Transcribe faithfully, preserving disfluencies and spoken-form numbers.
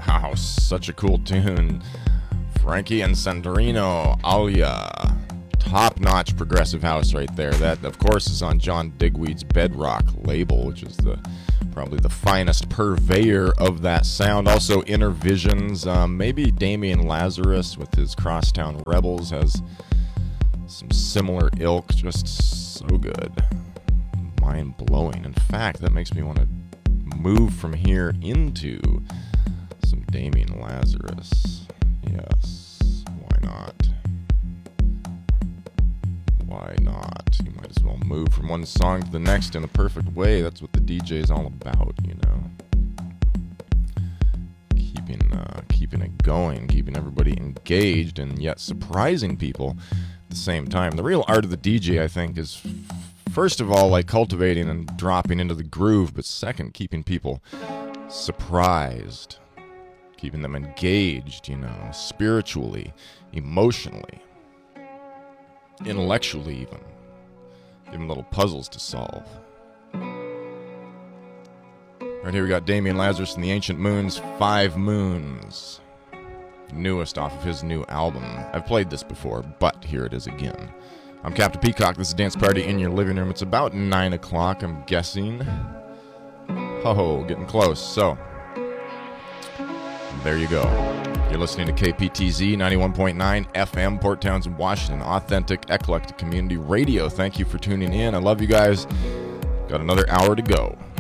Wow, such a cool tune. Frankie and Sandrino, Alia. Top-notch progressive house right there. That, of course, is on John Digweed's Bedrock label, which is the probably the finest purveyor of that sound. Also, Inner Visions. Um, maybe Damian Lazarus with his Crosstown Rebels has some similar ilk. Just so good. Mind-blowing. In fact, that makes me want to move from here into some Damian Lazarus. Yes, why not? Why not? You might as well move from one song to the next in a perfect way. That's what the D J is all about, you know. Keeping, uh, keeping it going, keeping everybody engaged, and yet surprising people at the same time. The real art of the D J, I think, is first of all, like cultivating and dropping into the groove, but second, keeping people surprised, keeping them engaged, you know, spiritually, emotionally, intellectually even. Give them little puzzles to solve. Right here we got Damian Lazarus and the Ancient Moons, Five Moons. Newest off of his new album. I've played this before, but here it is again. I'm Captain Peacock. This is Dance Party in Your Living Room. It's about nine o'clock, I'm guessing. Ho-ho, getting close. So, there you go. You're listening to K P T Z ninety-one point nine F M, Port Townsend, Washington. Authentic, eclectic community radio. Thank you for tuning in. I love you guys. Got another hour to go.